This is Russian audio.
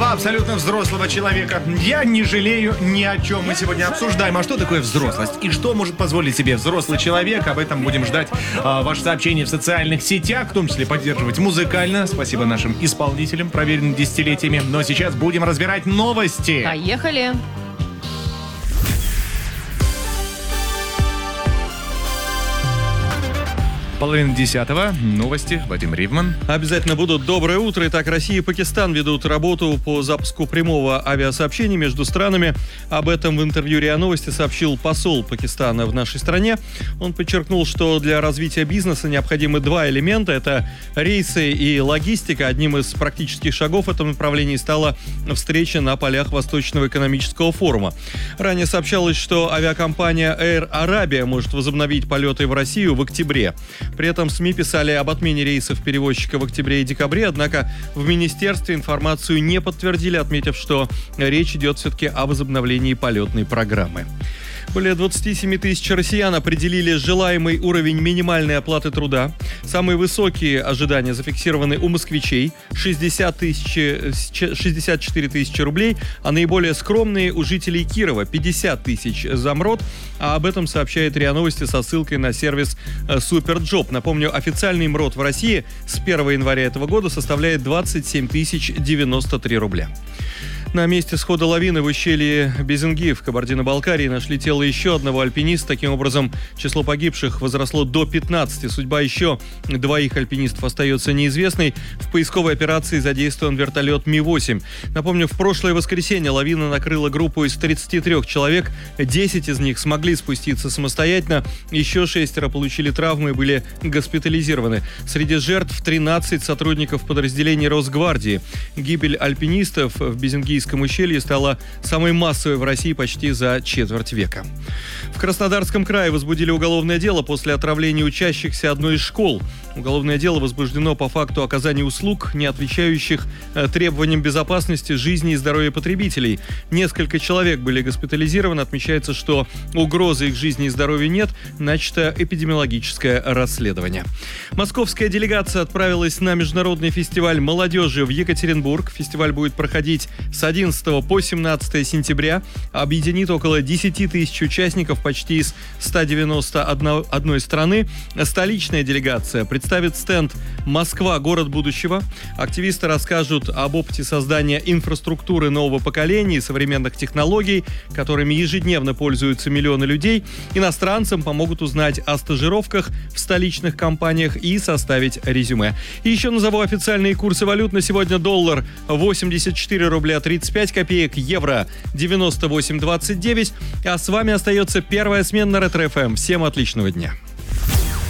Слова абсолютно взрослого человека. Я не жалею ни о чем. Мы сегодня обсуждаем, а что такое взрослость и что может позволить себе взрослый человек. Об этом будем ждать ваши сообщения в социальных сетях, в том числе поддерживать музыкально. Спасибо нашим исполнителям, проверенным десятилетиями. Но сейчас будем разбирать новости. Поехали. Половина 10-го. Новости. Вадим Ривман. Обязательно будут. Доброе утро. Итак, Россия и Пакистан ведут работу по запуску прямого авиасообщения между странами. Об этом в интервью РИА Новости сообщил посол Пакистана в нашей стране. Он подчеркнул, что для развития бизнеса необходимы два элемента. Это рейсы и логистика. Одним из практических шагов в этом направлении стала встреча на полях Восточного экономического форума. Ранее сообщалось, что авиакомпания Air Arabia может возобновить полеты в Россию в октябре. При этом СМИ писали об отмене рейсов перевозчика в октябре и декабре, однако в министерстве информацию не подтвердили, отметив, что речь идет все-таки о возобновлении полетной программы. Более 27 тысяч россиян определили желаемый уровень минимальной оплаты труда. Самые высокие ожидания зафиксированы у москвичей – 64 тысячи рублей, а наиболее скромные у жителей Кирова – 50 тысяч за МРОТ. А об этом сообщает РИА Новости со ссылкой на сервис Суперджоп. Напомню, официальный МРОТ в России с 1 января этого года составляет 27 тысяч 93 рубля. На месте схода лавины в ущелье Безенги в Кабардино-Балкарии нашли тело еще одного альпиниста. Таким образом, число погибших возросло до 15. Судьба еще двоих альпинистов остается неизвестной. В поисковой операции задействован вертолет Ми-8. Напомню, в прошлое воскресенье лавина накрыла группу из 33 человек. 10 из них смогли спуститься самостоятельно. Еще 6 получили травмы и были госпитализированы. Среди жертв 13 сотрудников подразделений Росгвардии. Гибель альпинистов в Безенгийском ущелье стала самой массовой в России почти за четверть века. В Краснодарском крае возбудили уголовное дело после отравления учащихся одной из школ. Уголовное дело возбуждено по факту оказания услуг, не отвечающих требованиям безопасности жизни и здоровья потребителей. Несколько человек были госпитализированы. Отмечается, что угрозы их жизни и здоровью нет. Начато эпидемиологическое расследование. Московская делегация отправилась на международный фестиваль молодежи в Екатеринбург. Фестиваль будет проходить с 11 по 17 сентября. Объединит около 10 тысяч участников почти из 191 страны. Столичная делегация представит стенд «Москва. Город будущего». Активисты расскажут об опыте создания инфраструктуры нового поколения и современных технологий, которыми ежедневно пользуются миллионы людей. Иностранцам помогут узнать о стажировках в столичных компаниях и составить резюме. И еще назову официальные курсы валют на сегодня. Доллар 84 рубля 35 копеек, евро 98,29. А с вами остается первая смена на Ретро ФМ. Всем отличного дня.